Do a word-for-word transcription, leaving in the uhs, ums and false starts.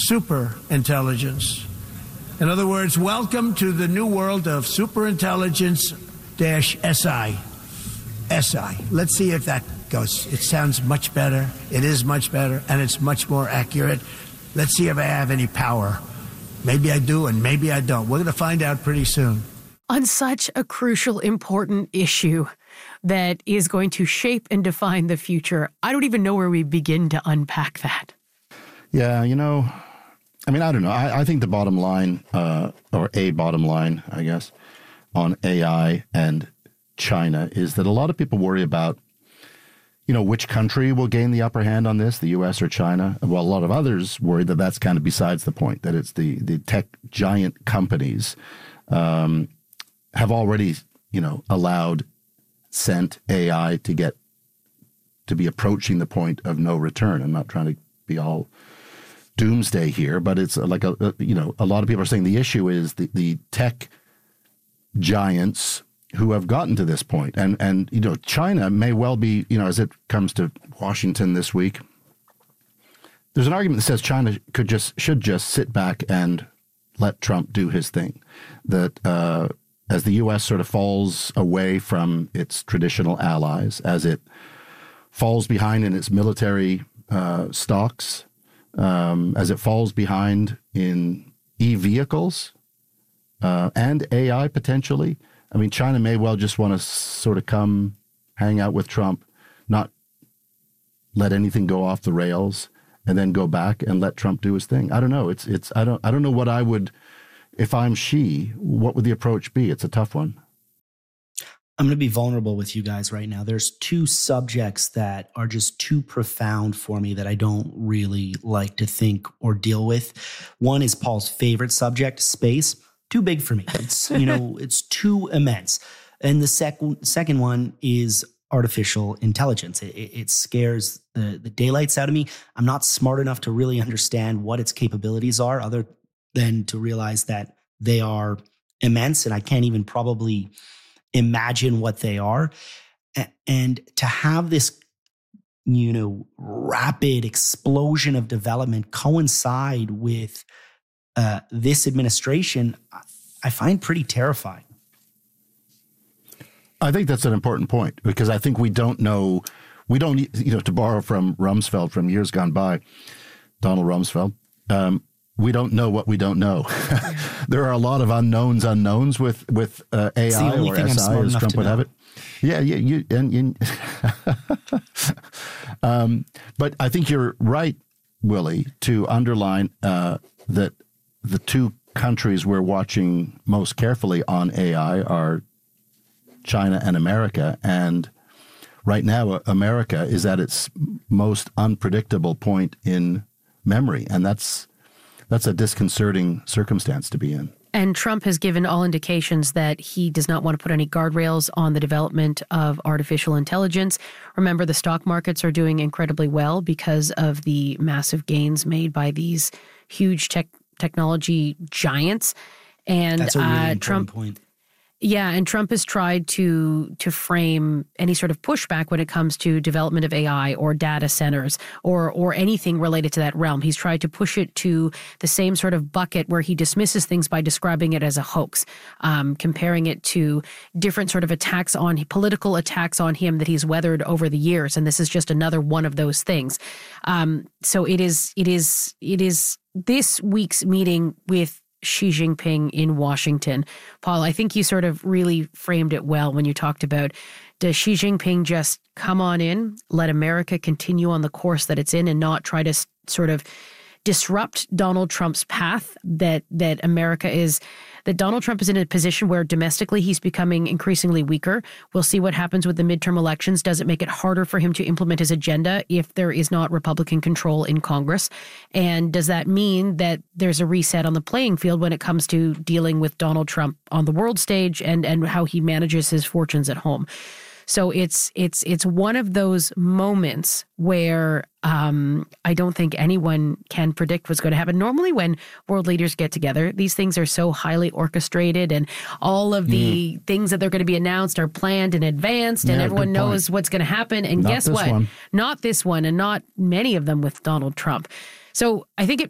super intelligence. In other words, welcome to the new world of superintelligence dash S I. S I. Let's see if that goes. It sounds much better. It is much better, and it's much more accurate. Let's see if I have any power. Maybe I do, and maybe I don't. We're going to find out pretty soon. On such a crucial, important issue that is going to shape and define the future, I don't even know where we begin to unpack that. Yeah, you know, I mean, I don't know. I, I think the bottom line, uh, or a bottom line, I guess, on A I and China is that a lot of people worry about, you know, which country will gain the upper hand on this, the U S or China. Well, a lot of others worry that that's kind of besides the point, that it's the, the tech giant companies um, have already, you know, allowed, sent A I to get, to be approaching the point of no return. I'm not trying to be all doomsday here, but it's like, a, a you know, a lot of people are saying the issue is the, the tech giants who have gotten to this point. And, and, you know, China may well be, you know, as it comes to Washington this week, there's an argument that says China could just, should just sit back and let Trump do his thing. That uh, as the U S sort of falls away from its traditional allies, as it falls behind in its military uh, stocks, um, as it falls behind in e-vehicles uh, and A I potentially, I mean, China may well just want to sort of come hang out with Trump, not let anything go off the rails, and then go back and let Trump do his thing. I don't know. It's it's I don't I don't know what I would, if I'm Xi, what would the approach be? It's a tough one. I'm going to be vulnerable with you guys right now. There's two subjects that are just too profound for me that I don't really like to think or deal with. One is Paul's favorite subject, space. Too big for me. It's, you know, it's too immense. And the sec- second one is artificial intelligence. It, it scares the, the daylights out of me. I'm not smart enough to really understand what its capabilities are, other than to realize that they are immense, and I can't even probably imagine what they are. And to have this, you know, rapid explosion of development coincide with Uh, this administration, I find pretty terrifying. I think that's an important point, because I think we don't know, we don't, you know, to borrow from Rumsfeld from years gone by, Donald Rumsfeld, um, we don't know what we don't know. There are a lot of unknowns unknowns with, with uh, A I or S I, as Trump would have it. Yeah, yeah, you, and, and um, but I think you're right, Willie, to underline uh, that the two countries we're watching most carefully on A I are China and America. And right now, America is at its most unpredictable point in memory. And that's that's a disconcerting circumstance to be in. And Trump has given all indications that he does not want to put any guardrails on the development of artificial intelligence. Remember, the stock markets are doing incredibly well because of the massive gains made by these huge tech technology giants. And that's a really uh, Trump point. Yeah, and Trump has tried to to frame any sort of pushback when it comes to development of A I or data centers or or anything related to that realm. He's tried to push it to the same sort of bucket where he dismisses things by describing it as a hoax, um, comparing it to different sort of attacks on political attacks on him that he's weathered over the years. And this is just another one of those things. Um, so it is it is it is this week's meeting with Xi Jinping in Washington. Paul, I think you sort of really framed it well when you talked about, does Xi Jinping just come on in, let America continue on the course that it's in and not try to sort of disrupt Donald Trump's path, that that America is, that Donald Trump is in a position where domestically he's becoming increasingly weaker. We'll see what happens with the midterm elections. Does it make it harder for him to implement his agenda if there is not Republican control in Congress? And does that mean that there's a reset on the playing field when it comes to dealing with Donald Trump on the world stage and, and how he manages his fortunes at home? So it's it's it's one of those moments where um, I don't think anyone can predict what's going to happen. Normally when world leaders get together, these things are so highly orchestrated and all of the mm. things that they're going to be announced are planned in advance and yeah, everyone knows what's going to happen. And not guess what? One. Not this one and not many of them with Donald Trump. So I think it